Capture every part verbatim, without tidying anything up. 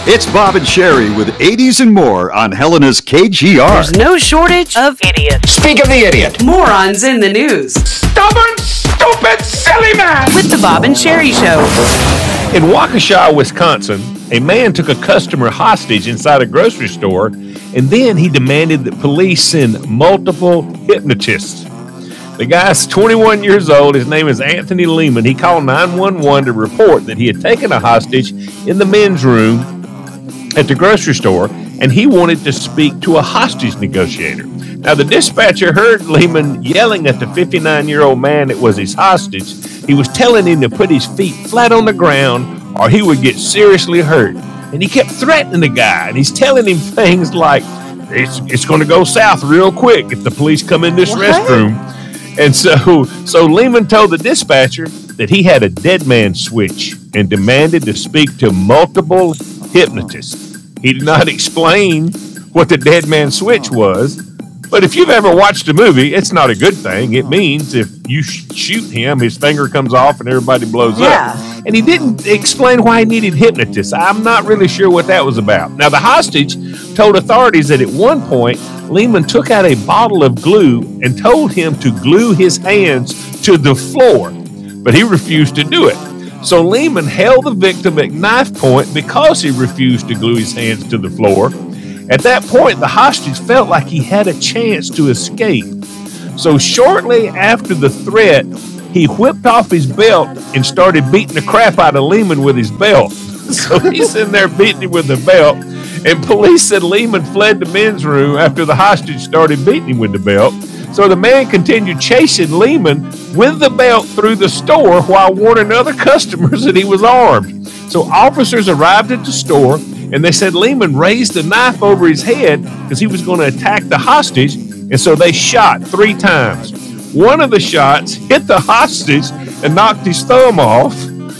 It's Bob and Sherry with eighties and more on Helena's K G R. There's no shortage of idiots. Speak of the idiot. Morons in the news. Stubborn, stupid, silly man. With the Bob and Sherry Show. In Waukesha, Wisconsin, a man took a customer hostage inside a grocery store, and then he demanded that police send multiple hypnotists. The guy's twenty-one years old. His name is Anthony Lehman. He called nine one one to report that he had taken a hostage in the men's room at the grocery store, and he wanted to speak to a hostage negotiator. Now, the dispatcher heard Lehman yelling at the fifty-nine-year-old man that was his hostage. He was telling him to put his feet flat on the ground or he would get seriously hurt. And he kept threatening the guy, and he's telling him things like, it's, it's going to go south real quick if the police come in this what? restroom. And so, so Lehman told the dispatcher that he had a dead man switch and demanded to speak to multiple hypnotists. He did not explain what the dead man switch was, but if you've ever watched a movie, it's not a good thing. It means if you sh- shoot him, his finger comes off and everybody blows yeah. up. And he didn't explain why he needed hypnotists. I'm not really sure what that was about. Now, the hostage told authorities that at one point, Lehman took out a bottle of glue and told him to glue his hands to the floor, but he refused to do it. So Lehman held the victim at knife point because he refused to glue his hands to the floor. At that point, the hostage felt like he had a chance to escape. So shortly after the threat, he whipped off his belt and started beating the crap out of Lehman with his belt. So he's in there beating him with the belt. And police said Lehman fled the men's room after the hostage started beating him with the belt. So the man continued chasing Lehman with the belt through the store while warning other customers that he was armed. So officers arrived at the store, and they said Lehman raised the knife over his head because he was going to attack the hostage, and so they shot three times. One of the shots hit the hostage and knocked his thumb off.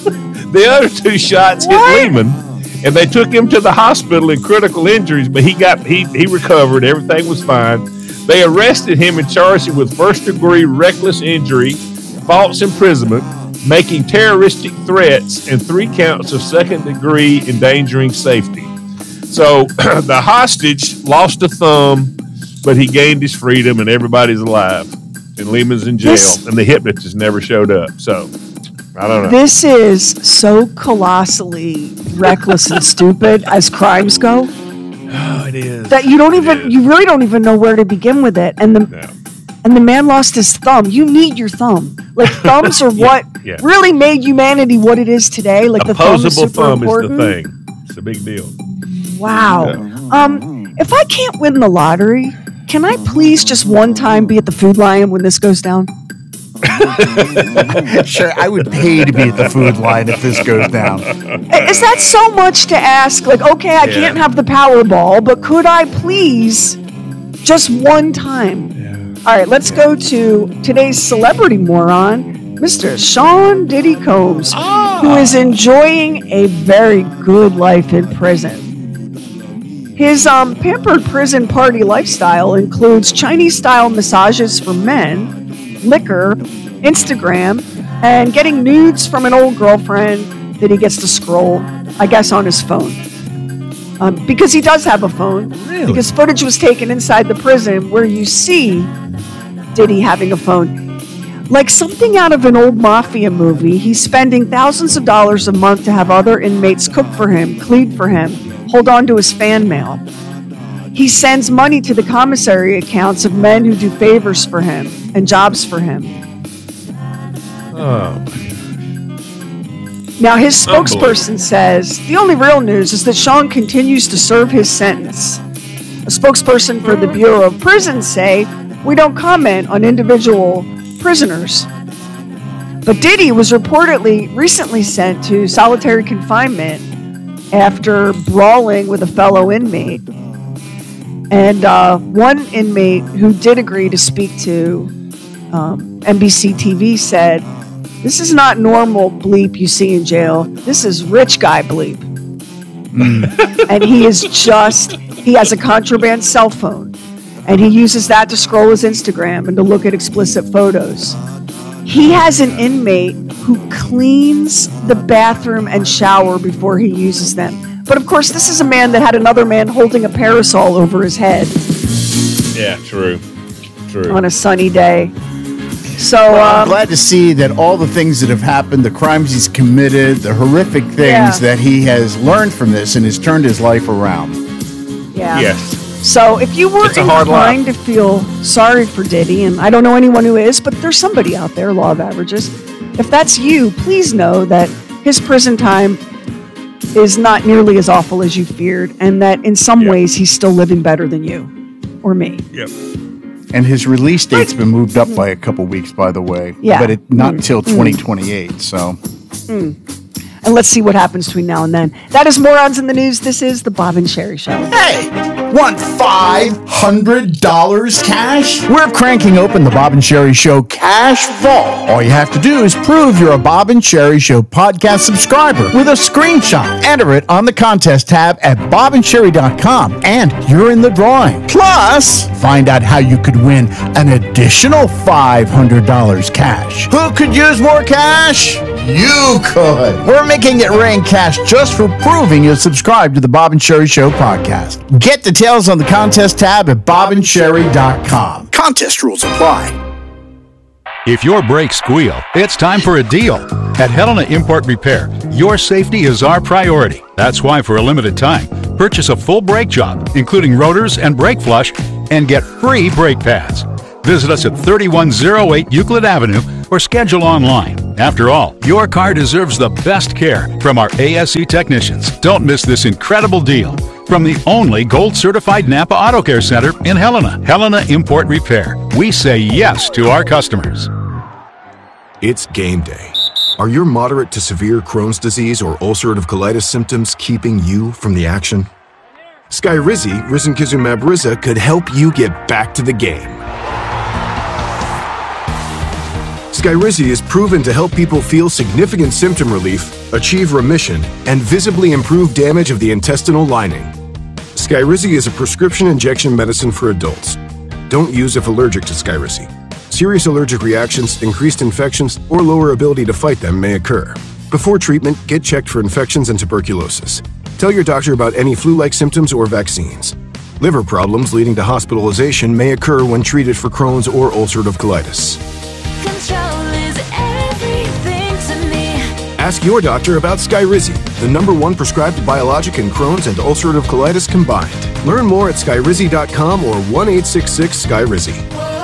The other two shots what? hit Lehman, and they took him to the hospital in critical injuries, but he got he he recovered. Everything was fine. They arrested him and charged him with first-degree reckless injury, false imprisonment, making terroristic threats, and three counts of second-degree endangering safety. So the hostage lost a thumb, but he gained his freedom, and everybody's alive. And Lehman's in jail, this, and the hypnotist never showed up. So I don't know. This is so colossally reckless and stupid as crimes go. Oh, it is. That you don't even, you really don't even know where to begin with it. And the no. and the man lost his thumb. You need your thumb. Like thumbs are yeah, what yeah. really made humanity what it is today. Like the thumb is super thumb important. is the thing. It's a big deal. Wow. Yeah. Um, if I can't win the lottery, can I please just one time be at the Food Lion when this goes down? Sure, I would pay to be at the Food Lion if this goes down. Is that so much to ask? Like, okay, I yeah. can't have the Powerball, but could I please just one time? Yeah. All right, let's go to today's celebrity moron, Mister Sean Diddy Combs, oh. who is enjoying a very good life in prison. His um, pampered prison party lifestyle includes Chinese-style massages for men, liquor, Instagram, and getting nudes from an old girlfriend that he gets to scroll, I guess, on his phone. Um, because he does have a phone. Really? Because footage was taken inside the prison where you see Diddy having a phone. Like something out of an old mafia movie, he's spending thousands of dollars a month to have other inmates cook for him, clean for him, hold on to his fan mail. He sends money to the commissary accounts of men who do favors for him and jobs for him. Oh. Now, his spokesperson says the only real news is that Sean continues to serve his sentence. A spokesperson for the Bureau of Prisons say, we don't comment on individual prisoners. But Diddy was reportedly recently sent to solitary confinement after brawling with a fellow inmate. And uh, one inmate who did agree to speak to um, N B C T V said, this is not normal bleep you see in jail. This is rich guy bleep. Mm. And he is just, he has a contraband cell phone. And he uses that to scroll his Instagram and to look at explicit photos. He has an inmate who cleans the bathroom and shower before he uses them. But of course, this is a man that had another man holding a parasol over his head Yeah, true. True. on a sunny day. So I'm um, glad to see that all the things that have happened, the crimes he's committed, the horrific things Yeah. that he has learned from this and has turned his life around. yeah. Yes. So if you were It's a hard inclined to feel sorry for Diddy, and I don't know anyone who is, but there's somebody out there, law of averages. If that's you, please know that his prison time is not nearly as awful as you feared, and that in some Yeah. ways he's still living better than you or me. Yep. And his release date's been moved up by a couple weeks, by the way. Yeah. But it, not Mm. until twenty twenty-eight, so. And let's see what happens between now and then. That is Morons in the News. This is the Bob and Sherry Show. Hey, want five hundred dollars cash? We're cranking open the Bob and Sherry Show Cash Vault. All you have to do is prove you're a Bob and Sherry Show podcast subscriber with a screenshot. Enter it on the contest tab at bob and sherry dot com, and you're in the drawing. Plus, find out how you could win an additional five hundred dollars cash. Who could use more cash? You could. We're making it rain cash just for proving you're subscribed to the Bob and Sherry Show podcast. Get details on the contest tab at bob and sherry dot com. Contest rules apply. If your brakes squeal, it's time for a deal. At Helena Import Repair, your safety is our priority. That's why for a limited time, purchase a full brake job, including rotors and brake flush, and get free brake pads. Visit us at thirty-one oh eight Euclid Avenue or schedule online. After all, your car deserves the best care from our A S E technicians. Don't miss this incredible deal from the only gold-certified Napa Auto Care Center in Helena. Helena Import Repair. We say yes to our customers. It's game day. Are your moderate to severe Crohn's disease or ulcerative colitis symptoms keeping you from the action? Skyrizi, risankizumab Riza, could help you get back to the game. Skyrizi is proven to help people feel significant symptom relief, achieve remission, and visibly improve damage of the intestinal lining. Skyrizi is a prescription injection medicine for adults. Don't use if allergic to Skyrizi. Serious allergic reactions, increased infections, or lower ability to fight them may occur. Before treatment, get checked for infections and tuberculosis. Tell your doctor about any flu-like symptoms or vaccines. Liver problems leading to hospitalization may occur when treated for Crohn's or ulcerative colitis. Ask your doctor about Skyrizi, the number one prescribed biologic in Crohn's and ulcerative colitis combined. Learn more at skyrizi dot com or one eight six six Skyrizi.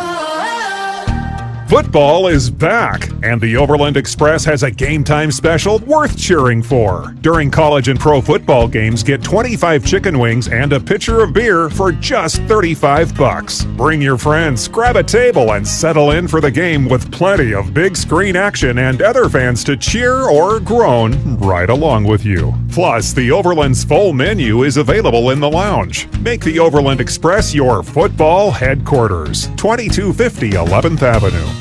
Football is back, and the Overland Express has a game time special worth cheering for. During college and pro football games, get twenty-five chicken wings and a pitcher of beer for just thirty-five bucks. Bring your friends, grab a table, and settle in for the game with plenty of big screen action and other fans to cheer or groan right along with you. Plus, the Overland's full menu is available in the lounge. Make the Overland Express your football headquarters. twenty-two fifty eleventh Avenue.